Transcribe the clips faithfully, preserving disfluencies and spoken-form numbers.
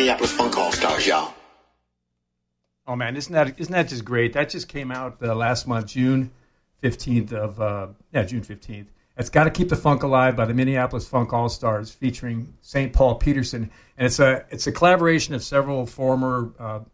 Minneapolis Funk All-Stars, y'all. Oh man, isn't that isn't that just great? That just came out uh, last month, June fifteenth of uh, yeah June fifteenth. It's Got to Keep the Funk Alive by the Minneapolis Funk All-Stars, featuring Saint Paul Peterson, and it's a it's a collaboration of several former uh, uh,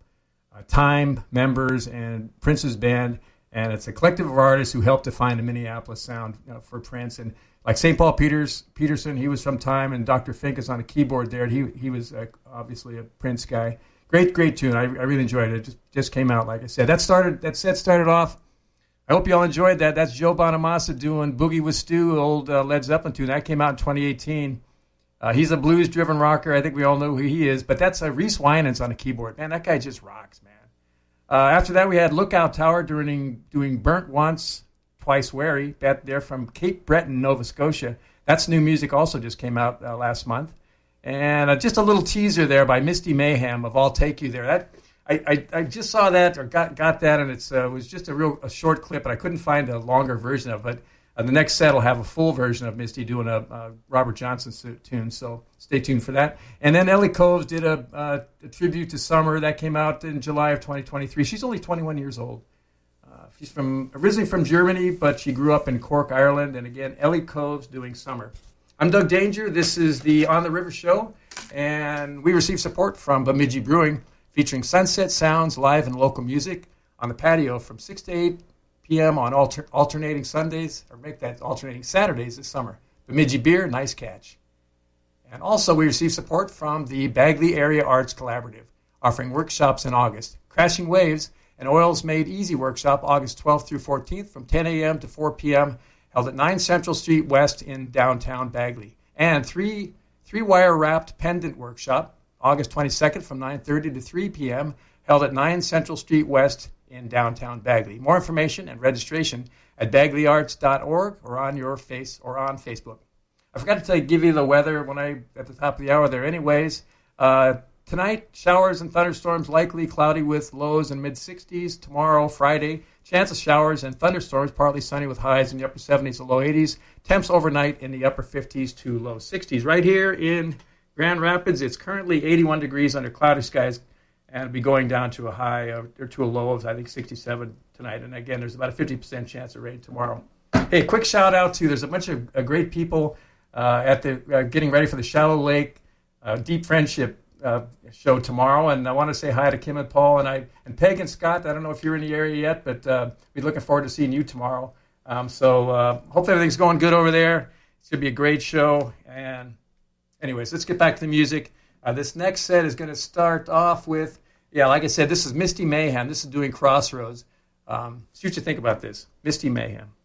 Time members and Prince's band, and it's a collective of artists who helped define the Minneapolis sound uh, for Prince. And like Saint Paul Peters Peterson, he was from Time, and Doctor Fink is on the keyboard there. And he he was uh, obviously a Prince guy. Great, great tune. I, I really enjoyed it. It just just came out, like I said. That started that set started off. I hope you all enjoyed that. That's Joe Bonamassa doing Boogie with Stu, old uh, Led Zeppelin tune. That came out in twenty eighteen. Uh, he's a blues-driven rocker. I think we all know who he is. But that's uh, Reese Winans on the keyboard. Man, that guy just rocks, man. Uh, after that, we had Lookout Tower doing, doing Burnt Once, Twice Wary. That, they're from Cape Breton, Nova Scotia. That's new music also just came out uh, last month. And uh, just a little teaser there by Misty Mayhem of I'll Take You There. That I, I, I just saw that or got got that, and it's uh, it was just a real a short clip, but I couldn't find a longer version of it. Uh, the next set will have a full version of Misty doing a, a Robert Johnson tune, so stay tuned for that. And then Ellie Coves did a, uh, a tribute to Summer that came out in July of twenty twenty-three. She's only twenty-one years old. Uh, she's from originally from Germany, but she grew up in Cork, Ireland. And again, Ellie Coves doing Summer. I'm Doug Danger. This is the On the River Show, and we receive support from Bemidji Brewing, featuring Sunset Sounds live and local music on the patio from six to eight p.m. on alter- alternating Sundays, or make that alternating Saturdays this summer. Bemidji Beer, nice catch. And also we receive support from the Bagley Area Arts Collaborative, offering workshops in August. Crashing Waves, an Oils Made Easy workshop, August twelfth through fourteenth from ten a.m. to four p.m., held at nine Central Street West in downtown Bagley. And three three-wire wrapped pendant workshop, August twenty-second from nine thirty to three p.m., held at nine Central Street West in downtown Bagley. More information and registration at bagley arts dot org or on your face or on Facebook. I forgot to tell you, give you the weather when I at the top of the hour there. Anyways, uh, tonight showers and thunderstorms, likely cloudy with lows in mid sixties. Tomorrow, Friday, chance of showers and thunderstorms, partly sunny with highs in the upper seventies to low eighties. Temps overnight in the upper fifties to low sixties. Right here in Grand Rapids, it's currently eighty-one degrees under cloudy skies, and it'll be going down to a high uh, or to a low of, I think, sixty-seven tonight. And again, there's about a fifty percent chance of rain tomorrow. Hey, quick shout out to, there's a bunch of uh, great people uh, at the uh, getting ready for the Shallow Lake uh, Deep Friendship uh, show tomorrow. And I want to say hi to Kim and Paul and I and Peg and Scott. I don't know if you're in the area yet, but uh, we're looking forward to seeing you tomorrow. Um, so uh, hopefully everything's going good over there. It's going to be a great show. And anyways, let's get back to the music. Uh, this next set is going to start off with, yeah, like I said, this is Misty Mayhem. This is doing Crossroads. Um, see what you think about this. Misty Mayhem.